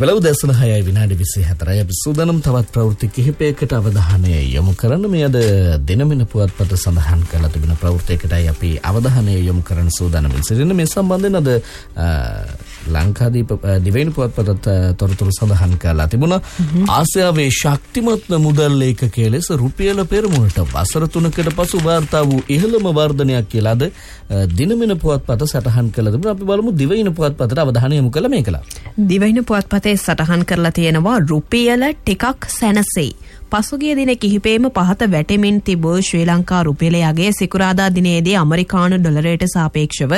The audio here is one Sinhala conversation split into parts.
වෙලව දැසන 6යි විනාඩි 24යි. අපි සූදානම් තවත් ප්‍රවෘත්ති කිහිපයකට අවධානය යොමු කරන්න. මේ අද දිනමින පුවත්පත සඳහන් කරලා තිබෙන ප්‍රවෘත්තියකටයි අපි අවධානය යොමු කරන්න සූදානම් වෙන්නේ. මේ සම්බන්ධයෙන් අද ලංකාදීප දිවයින පුවත්පතත් තොරතුරු සඳහන් කරලා තිබුණා. ආසියාවේ ශක්තිමත්ම මුදල් ලේඛකයෙකු ලෙස රුපියල පෙරමුණට වසර 3කට පසු වාර්තා වූ ඉහළම වර්ධනයක් කියලා අද දිනමින පුවත්පත සටහන් කළා තිබුණා. අපි බලමු දිවයින පුවත්පතට අවධානය යොමු කළ මේකලා. දිවයින පුවත්පතේ සටහන් කරලා තියෙනවා රුපියල ටිකක් සැනසෙයි. පසුගිය දින කිහිපෙම පහත වැටෙමින් තිබූ ශ්‍රී ලංකා රුපියලේ අගය සිකුරාදා දිනේදී ඇමරිකානු ඩොලරයට සාපේක්ෂව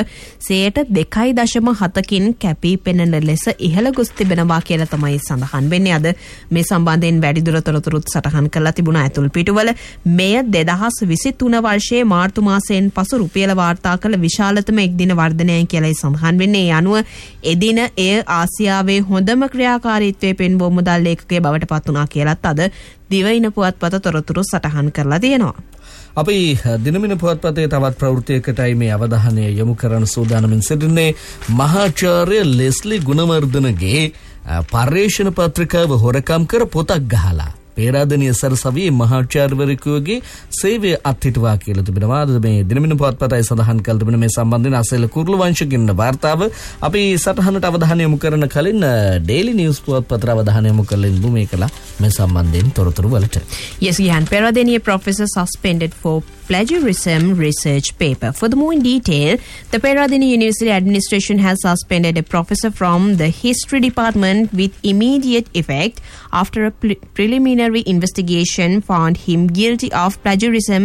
2.7කින් කැපී පෙනෙන ලෙස ඉහළ ගොස් තිබෙනවා කියලා තමයි සඳහන් වෙන්නේ. අද මේ සම්බන්ධයෙන් වැඩිදුර තොරතුරුත් සටහන් කරලා තිබුණා ඇතුල් පිටුවල. මෙය 2023 වර්ෂයේ මාර්තු මාසයෙන් පසු රුපියල වාර්තා කළ විශාලතම එක්දින වර්ධනයයි කියලායි සඳහන් වෙන්නේ. ඒ අනුව එදින එය ආසියාවේ හොඳම ක්‍රියාකාරීත්වයේ පෙන්වූ මුදල් ලේඛකයෙක් බවට පත් වුණා කියලාත් අද දිවයින පුවත්පත තොරතුරු සටහන් කරලා තියෙනවා. අපි දිනමින පුවත්පතේ තවත් ප්‍රවෘත්තියකටයි මේ අවධානය යොමු කරන්න සූදානම්ින් සිටින්නේ. මහාචාර්ය ලෙස්ලි ගුණවර්ධනගේ පර්යේෂණ පත්‍රිකාව හොරකම් කර පොතක් ගහලා පේරාදෙණිය සරසවියේ මහාචාර්යවරයෙකුගේ සේවය අත්හිටුවා කියලා තිබෙනවා. අද මේ දිනමින පුවත්පතයි සඳහන් කළ තිබෙන මේ සම්බන්ධයෙන් අසෙල කුරුළු වංශකින් වාර්තාව අපි සටහනට අවධානය යොමු කරන කලින් ඩේලි නිවුස් පුවත්පතට අවධානය යොමු කරමින් මේ කළා මේ සම්බන්ධයෙන් තොරතුරු වලට. Yes, Gihan Peradeniya professor suspended for plagiarism research paper. Furthermore, in detail, the Peradeniya University administration has suspended a professor from the history department with immediate effect after a preliminary investigation found him guilty of plagiarism.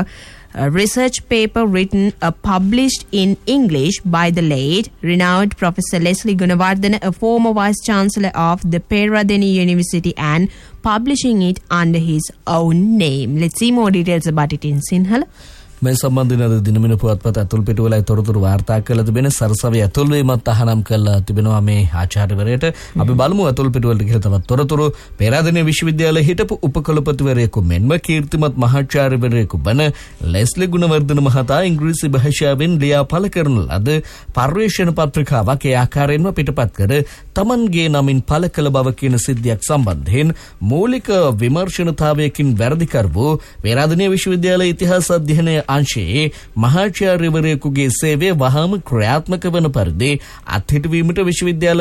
A research paper written published in English by the late renowned Professor Leslie Gunawardena, a former Vice Chancellor of the Peradeniya University, and publishing it under his own name. Let's see more details about it in Sinhala. මේ සම්බන්ධයෙන් අද දිනමින පුවත්පත ඇතුල් පිටුවලයි තොරතුරු වාර්තා කළා තිබෙන සරසවිය ඇතුල් වීමත් අහනම් කළා තිබෙනවා මේ ආචාර්යවරයාට. අපි බලමු ඇතුල් පිටුවලට ගිහින් තවත් තොරතුරු. පේරාදෙණිය විශ්වවිද්‍යාලයේ හිටපු උපකුලපතිවරයෙකු මෙන්ම කීර්තිමත් මහාචාර්යවරයෙකු වන ලෙස්ලි ගුණවර්ධන මහතා ඉංග්‍රීසි භාෂාවෙන් ලියා පළ කරන ලද පර්යේෂණ පත්‍රිකාවක් ඒ ආකාරයෙන්ම පිටපත් කර තමන්ගේ නමින් පළ කළ බව කියන සිද්ධියක් සම්බන්ධයෙන් මූලික විමර්ශනතාවයකින් වැරදිකර වූ පේරාදෙණිය විශ්වවිද්‍යාලයේ ඉතිහාස අධ්‍යයනයේ අංශයේ මහාචාර්යවරයෙකුගේ සේවය වහාම ක්‍රියාත්මක වන පරිදි අත්හිටුවීමට විශ්වවිද්‍යාල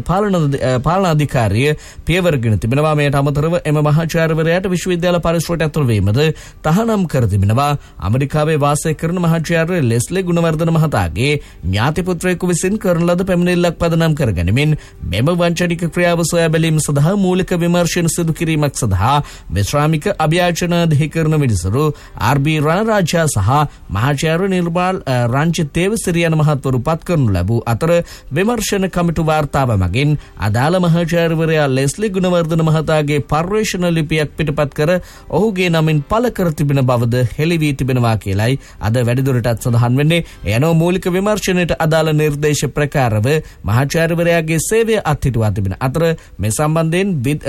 පාලන අධිකාරිය පියවරගෙන තිබෙනවා. මේට අමතරව එම මහාචාර්යවරයාට විශ්වවිද්‍යාල පරිසරයට ඇතුල් වීමද තහනම් කර තිබෙනවා. ඇමරිකාවේ වාසය කරන මහාචාර්ය ලෙස්ලි ගුණවර්ධන මහතාගේ ඥාති පුත්‍රයෙකු විසින් කරන ලද පැමිණිල්ලක් පදනම් කරගනිමින් මෙම වංචනික ක්‍රියාව සොයා බැලීම සඳහා මූලික විමර්ශන සිදු කිරීමක් සඳහා විශ්‍රාමික අභියාචන අධිකරණ විනිසුරු ආර්.බී. රණරාජා සහ මහාචාර්ය නිර්මාල් රංජිත් දේවසිරි යන මහත්වරු පත් කරනු ලැබූ අතර විමර්ශන කමිටු වාර්තාව මගින් අදාළ මහාචාර්යවරයා ලෙස්ලි ගුණවර්ධන මහතාගේ පර්යේෂණ ලිපියක් පිටපත් කර ඔහුගේ නමින් පළ කර තිබෙන බවද හෙළි වී තිබෙනවා කියලයි අද වැඩිදුරටත් සඳහන් වෙන්නේ. එනෝ මූලික විමර්ශනයට අදාළ නිර්දේශ ප්‍රකාරව මහාචාර්යවරයාගේ සේවය අත්හිටුවා තිබෙන අතර මේ සම්බන්ධයෙන්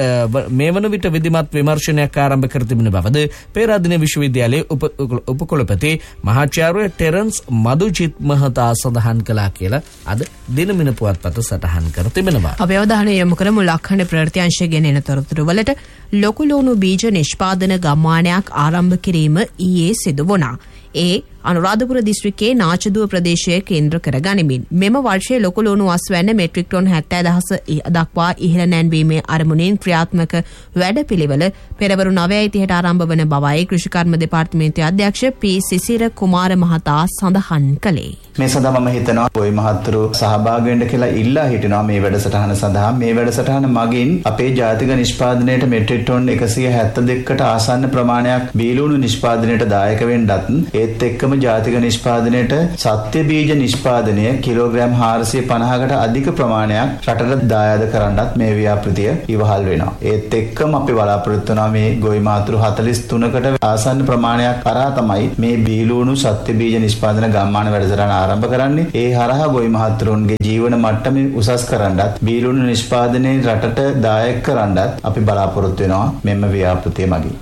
මේ වන විට විධිමත් විමර්ශනයක් ආරම්භ කර තිබෙන බවද පේරාදෙණිය විශ්වවිද්‍යාලයේ උපකුලපති මහාචාර්ය ටෙරන්ස් මදුජිත් මහතා සඳහන් කළා කියලා අද දිනමින පුවත්පත සටහන් කර තිබෙනවා. අපි අවධානය යොමු කරමු ලක්ෂණ ප්‍රත්‍යංශය ගැන එන තොරතුරු වලට. ලොකු ලුණු බීජ නිෂ්පාදන ගම්මානයක් ආරම්භ කිරීම ඊයේ සිදු වුණා. ඒ අනුරාධපුර දිස්ත්‍රික්කයේ නාචදුව ප්‍රදේශයේ කේන්ද්‍ර කර ගනිමින් මෙම වර්ෂයේ ලොකු ලුණු අස්වැන්න මෙට්‍රික් ටොන් 70,000 දක්වා ඉහළ නැන්වීමේ අරමුණින් ක්‍රියාත්මක වැඩපිළිවෙල පෙරවරු 9:30ට ආරම්භ වන බවයි කෘෂිකර්ම දෙපාර්තමේන්තුවේ අධ්‍යක්ෂ පී සිසිර කුමාර මහතා සඳහන් කළේ. මේ සඳහා මම හිතනවා ඔය මහත්තුරු සහභාගී වෙන්න කියලා ඉල්ලා හිටිනවා මේ වැඩසටහන සඳහා. මේ වැඩසටහන මගින් අපේ ජාතික නිෂ්පාදනයට මෙට්‍රික් ටොන් 172කට ආසන්න ප්‍රමාණයක් බීලුණු නිෂ්පාදනයට දායක වෙන්නත් ඒත් එක්කම ජාතික නිෂ්පාදනයට සත්‍ය බීජ නිෂ්පාදනය කිලෝග්‍රෑම් 450කට අධික ප්‍රමාණයක් රටට දායාද කරන්නත් මේ ව්‍යාපෘතිය ඉවහල් වෙනවා. ඒත් එක්කම අපි බලාපොරොත්තු වෙනවා මේ ගොවි මාතෘ 43කට ආසන්න ප්‍රමාණයක් කරා තමයි මේ බීලුණු සත්‍ය බීජ නිෂ්පාදන ගම්මාන වැඩසටහන ආරම්භ කරන්නේ. ඒ හරහා ගොවි මහත්තුරුන්ගේ ජීවන මට්ටම උසස් කරන්නත් බීලුණු නිෂ්පාදනයේ රටට දායක කරන්නත් අපි බලාපොරොත්තු වෙනවා මෙම ව්‍යාපෘතිය මගින්.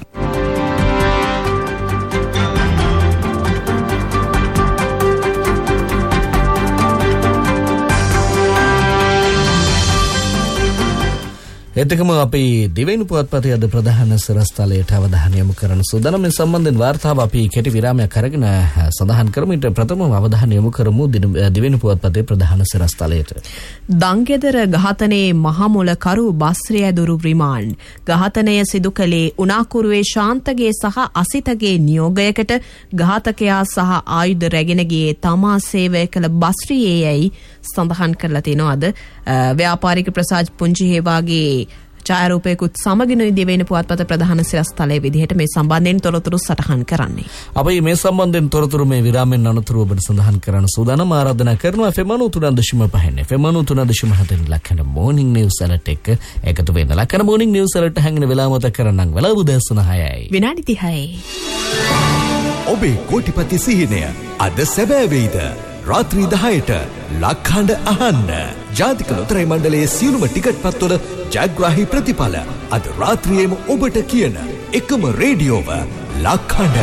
එතකම අපි දිවෙන පුවත්පතේ අද ප්‍රධාන සිරස්තලයට අවධානය යොමු කරන සූදානම්. මේ සම්බන්ධයෙන් වාර්තාව අපි කෙටි විරාමයක් අරගෙන සඳහන් කරමු. ඊට ප්‍රථමව අවධානය යොමු කරමු දිවෙන පුවත්පතේ ප්‍රධාන සිරස්තලයට. දංගෙදර ඝාතනයේ මහමුලකරු බස්රිය දුරු රිමාන්ඩ්. ඝාතනය සිදු කළේ උනාකුරුවේ ශාන්තගේ සහ අසිතගේ නියෝගයකට ඝාතකයා සහ ආයුධ රැගෙන ගියේ තමා සේවය කළ බස්රියේයි සඳහන් කරලා තිනවා. අද ව්‍යාපාරික ප්‍රසාජ් පුංචි හේවාගේ ඡායාරූපයකුත් සමගින් දිවෙන පුවත්පත ප්‍රධාන සිරස්තලයේ විදිහට මේ සම්බන්ධයෙන් තොරතුරු සටහන් කරන්නේ. අපි මේ සම්බන්ධයෙන් තොරතුරු මේ විරාමයෙන් අනතුරු ඔබට සඳහන් කරන්න සූදානම්. ආරාධනා කරනවා FM 93.5 FM 93.7 ලක්කන මොර්නිං නිවුස් ඇලර්ට් එක එකතු වෙන්න. ලක්කන මොර්නිං නිවුස් ඇලර්ට් හැංගින වෙලාව මත කරන්නම්. වෙලාව උදෑසන 6යි. විනාඩි 30යි. ඔබේ කෝටිපති සිහිනය අද සැබෑ වෙයිද? රාත්‍රී 10ට ලක්හඬ අහන්න. ජාතික ලොතරැයි මණ්ඩලයේ සියලුම ටිකට් පත්වල ජයග්‍රාහී ප්‍රතිඵල අද රාත්‍රියේම ඔබට කියන එකම රේඩියෝව ලක්හඬ.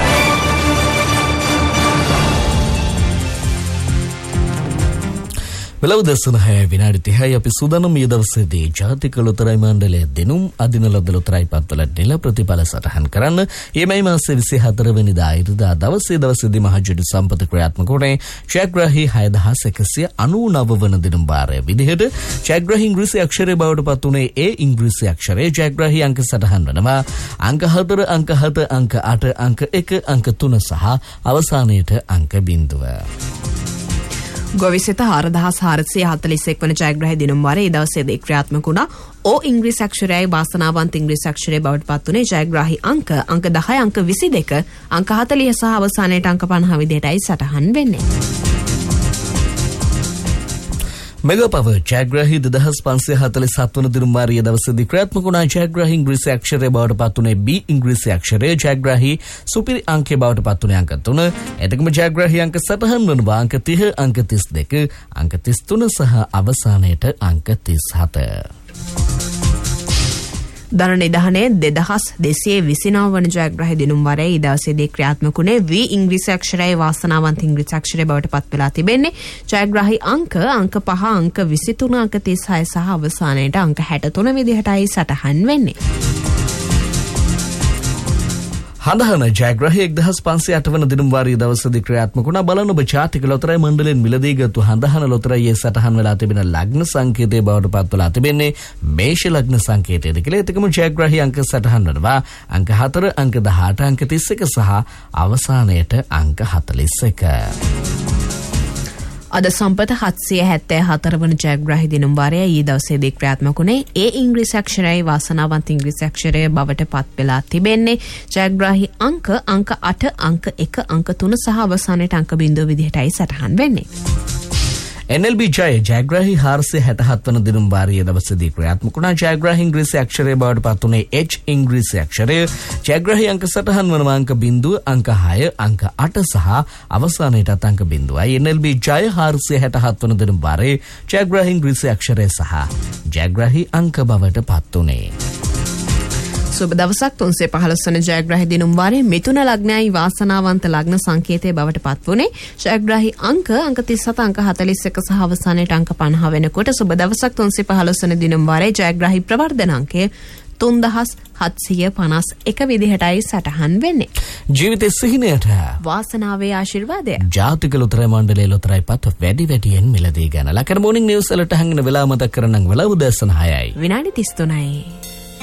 වෙලාව උදෑසන 6යි විනාඩි 30යි. අපි සූදානම් මේ දවසේදී ජාතික ලොතරැයි මණ්ඩලය දෙනුම් අදින ලද ලොතරැයි පත්වල නිල ප්‍රතිඵල සටහන් කරන්න. මේ මාසේ 24 වෙනිදා ඉරිදා දවසේදී මහජන සම්පත ක්‍රියාත්මක වුණේ ජයග්‍රාහී 6199 වන දිනම් වාරය විදිහට ජයග්‍රාහී ඉංග්‍රීසි අක්ෂරය බවට පත් වුණේ ඒ ඉංග්‍රීසි අක්ෂරයේ ජයග්‍රාහී අංක සටහන් වනවා අංක 4 අංක 7 අංක 8 අංක 1 අංක 3 සහ අවසානයේට අංක 0. ගොවිසෙත 4441 වන ජයග්‍රාහී දිනම් වාරයේ දවසේදී ක්‍රියාත්මක වුණා. ඕ ඉංග්‍රීසි අක්ෂරයයි වාසනාවන්ත ඉංග්‍රීසි අක්ෂරය බවට පත් වුණේ ජයග්‍රාහී අංක 10 අංක 22 අංක 40 සහ අවසානයේට අංක 50 විදිහටයි සටහන් වෙන්නේ. මෙගා පවර් ජයග්‍රාහී 2547 වන දිනම් වාරයේ දවසේදී ක්‍රියාත්මක වුණා ජයග්‍රාහී ඉංග්‍රීසි අක්ෂරය බවට පත් වුණේ B ඉංග්‍රීසි අක්ෂරය ජයග්‍රාහී සුපිරි අංකය බවට පත් වුණේ අංක 3. එතකම ජයග්‍රාහී අංක සටහන් වනවා අංක 30 අංක 32 අංක 33 සහ අවසානයේට අංක 37. ධන නිධානයේ 2229 වන ජයග්‍රාහී දිනුම් වාරයේ දවසේදී ක්‍රියාත්මක වුණේ V ඉංග්‍රීසි අක්ෂරයයි වාසනාවන්ත ඉංග්‍රීසි අක්ෂරය බවට පත් වෙලා තිබෙන්නේ. ජයග්‍රාහී අංක 5 අංක 23 අංක 36 සහ අවසානයේට අංක 63 විදිහටයි සටහන් වෙන්නේ. හඳහන ජයග්‍රාහී 1508 වන දිනම් වාරයේ දවසේදී ක්‍රියාත්මක වුණා. බලන්න ඔබ ජාතික ලොතරැයි මණ්ඩලයෙන් මිලදී ගත්තු හඳහන ලොතරැයියේ සටහන් වෙලා තිබෙන ලග්න සංකේතය බවට පත් වෙලා තිබෙන්නේ මේෂ ලග්න සංකේතයද කියලා. එතකම ජයග්‍රාහී අංක සටහන් වෙනවා අංක 4 අංක 18 අංක 31 සහ අවසානයේට අංක 41. අද සම්පත 774 වන ජයග්‍රාහී දිනම් වාරයේ ඊ දවසේදී ක්‍රියාත්මක වුණේ ඒ ඉංග්‍රීසි අක්ෂරයයි වාසනාවන්ත ඉංග්‍රීසි අක්ෂරය බවට පත් වෙලා තිබෙන්නේ. ජයග්‍රාහී අංක 8 අංක 1 අංක 3 සහ අවසානයේට අංක 0 විදිහටයි සටහන් වෙන්නේ. NLB ජයග්‍රාහී 467 වන දිනම් වාරයේ දවසේදී ක්‍රියාත්මක වුණා ජයග්‍රාහී ඉංග්‍රීසි අක්ෂරය බවට පත් වුණේ H ඉංග්‍රීසි අක්ෂරය ජයග්‍රාහී අංක සටහන් වන අංක 0 අංක 6 අංක 8 සහ අවසානයේට අංක 0යි. NLB ජය 467 වන දිනම් වාරයේ ජයග්‍රාහී ඉංග්‍රීසි අක්ෂරය සහ ජයග්‍රාහී අංක බවට පත් වුණේ. සුබ දවසක් 315 වන ජයග්‍රාහී දිනුම් වාරයේ මිථුන ලග්නයයි වාසනාවන්ත ලග්න සංකේතය බවට පත් වුණේ. ජයග්‍රාහී අංක 37 අංක 41 සහ අවසානයේට අංක 50 වෙනකොට සුබ දවසක් 315 වන දිනුම් වාරයේ ජයග්‍රාහී ප්‍රවර්ධන අංකය 3751 විදිහටයි සටහන් වෙන්නේ. ජීවිතයේ සිහිනයට වාසනාවේ ආශිර්වාදය. ජාතික ලොතරැයි මණ්ඩලයේ ලොතරැයි පත් වැඩි වැඩියෙන් මිලදී ගන්න. ලකර මොර්නිං නිවුස් වලට හංගන වෙලාව මතක් කරන්නම්. වෙලාව උදෑසන 6යි. විනාඩි 33යි.